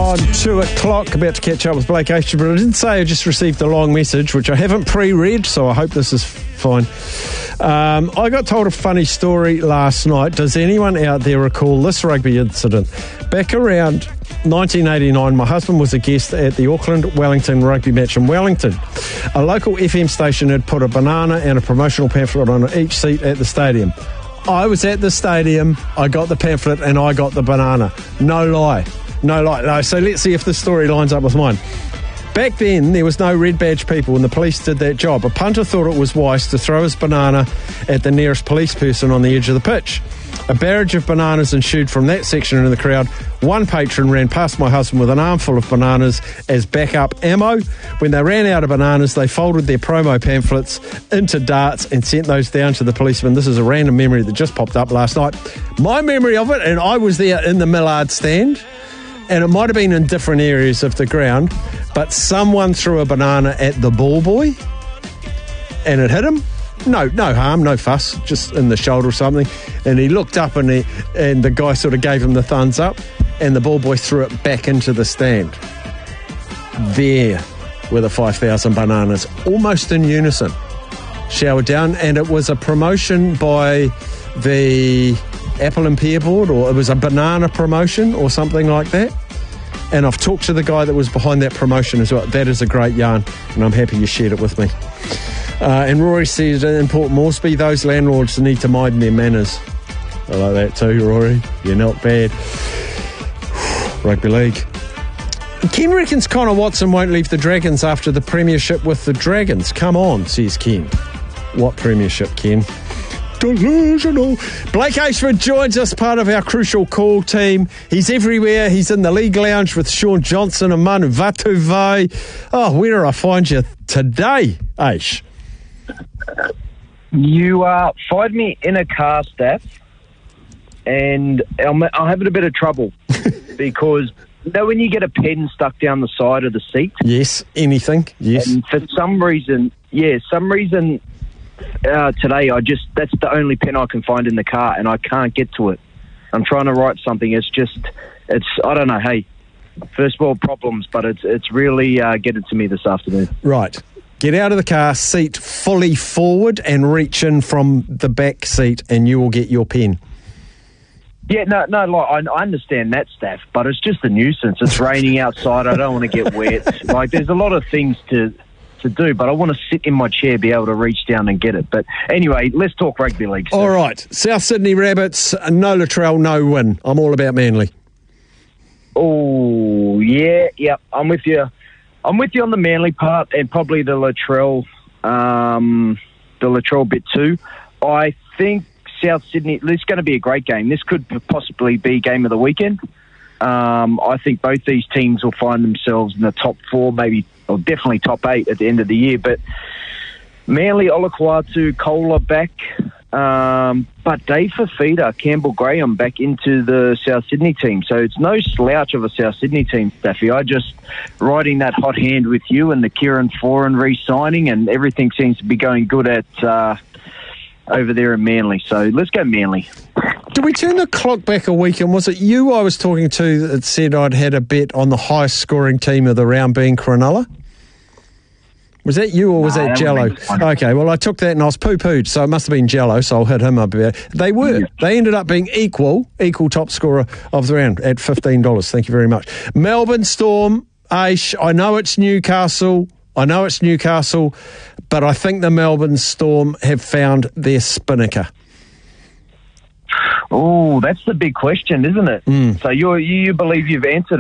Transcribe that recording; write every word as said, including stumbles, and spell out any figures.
on two o'clock, about to catch up with Blake Aitchen, but I didn't say I just received a long message, which I haven't pre-read, so I hope this is fine. Um, I got told a funny story last night. Does anyone out there recall this rugby incident? Back around nineteen eighty-nine, my husband was a guest at the Auckland-Wellington rugby match in Wellington. A local F M station had put a banana and a promotional pamphlet on each seat at the stadium. I was at the stadium, I got the pamphlet and I got the banana. No lie. No lie. No. So let's see if this story lines up with mine. Back then, there was no red badge people and the police did that job. A punter thought it was wise to throw his banana at the nearest police person on the edge of the pitch. A barrage of bananas ensued from that section of the crowd. One patron ran past my husband with an armful of bananas as backup ammo. When they ran out of bananas, they folded their promo pamphlets into darts and sent those down to the policeman. This is a random memory that just popped up last night. My memory of it, and I was there in the Millard stand, and it might have been in different areas of the ground, but someone threw a banana at the ball boy and it hit him. No, no harm, no fuss, just in the shoulder or something. And he looked up and he, and the guy sort of gave him the thumbs up and the ball boy threw it back into the stand. There were the five thousand bananas, almost in unison, showered down. And it was a promotion by the Apple and Pear Board, or it was a banana promotion or something like that. And I've talked to the guy that was behind that promotion as well. That is a great yarn, and I'm happy you shared it with me. Uh, and Rory said in Port Moresby, those landlords need to mind their manners. I like that too, Rory. You're not bad. Rugby league. Ken reckons Connor Watson won't leave the Dragons after the premiership with the Dragons. Come on, says Ken. What premiership, Ken? Delusional. Blake Ashford joins us, part of our Crucial Call team. He's everywhere. He's in the League Lounge with Sean Johnson and Manu Vatuvei. Oh, where do I find you today, Ash? You uh, find me in a car, Steph, and I'm, I'm having a bit of trouble because you know when you get a pen stuck down the side of the seat? Yes, anything, yes. And for some reason, yeah, some reason uh, today I just, that's the only pen I can find in the car and I can't get to it. I'm trying to write something. It's just, it's, I don't know, hey, first world problems, but it's, it's really uh, getting to me this afternoon. Right. Get out of the car, seat fully forward and reach in from the back seat and you will get your pen. Yeah, no, no, like, I, I understand that, Steph, but it's just a nuisance. It's raining outside. I don't want to get wet. Like, there's a lot of things to to do, but I want to sit in my chair, be able to reach down and get it. But anyway, let's talk rugby league. Steph. All right. South Sydney Rabbits, no Latrell, no win. I'm all about Manly. Oh, yeah, yeah, I'm with you. I'm with you on the Manly part and probably the Latrell, um, the Latrell bit too. I think South Sydney, this is going to be a great game. This could possibly be game of the weekend. Um, I think both these teams will find themselves in the top four, maybe, or definitely top eight at the end of the year. But Manly, Olakwatu, Kohler back. Um, but Dave Fafita, Campbell Graham back into the South Sydney team. So it's no slouch of a South Sydney team, Staffy. I just riding that hot hand with you and the Kieran Foran re-signing, and everything seems to be going good at uh, over there in Manly. So let's go Manly. Did we turn the clock back a week, and was it you I was talking to that said I'd had a bet on the highest scoring team of the round being Cronulla? Was that you or was no, that, that Jello? Okay, well, I took that and I was poo-pooed, so it must have been Jello, so I'll hit him up about. They were. They ended up being equal, equal top scorer of the round at fifteen dollars. Thank you very much. Melbourne Storm, Aish, I know it's Newcastle. I know it's Newcastle, but I think the Melbourne Storm have found their spinnaker. Oh, that's the big question, isn't it? Mm. So you you believe you've answered